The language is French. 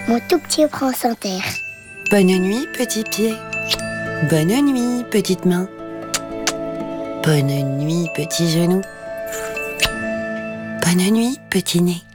Mon tout petit prince en terre. Bonne nuit, petit pied. Bonne nuit, petite main. Bonne nuit, petit genou. Bonne nuit, petit nez.